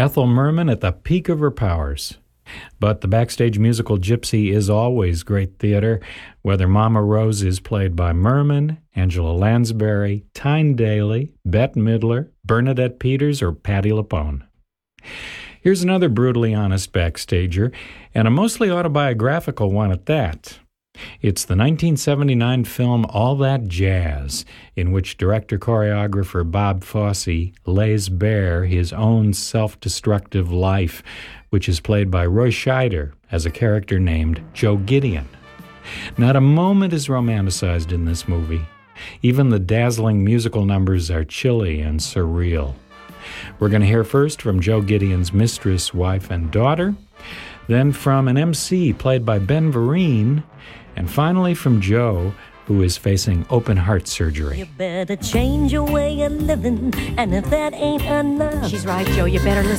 Ethel Merman at the peak of her powers. But the backstage musical Gypsy is always great theater, whether Mama Rose is played by Merman, Angela Lansbury, Tyne Daly, Bette Midler, Bernadette Peters, or Patti LuPone. Here's another brutally honest backstager, and a mostly autobiographical one at that. It's the 1979 film All That Jazz, in which director-choreographer Bob Fosse lays bare his own self-destructive life, which is played by Roy Scheider as a character named Joe Gideon. Not a moment is romanticized in this movie. Even the dazzling musical numbers are chilly and surreal. We're going to hear first from Joe Gideon's mistress, wife, and daughter, then from an MC played by Ben Vereen, and finally from Joe, who is facing open heart surgery. You better change your way of living, and if that ain't enough, She's right, Joe. You better listen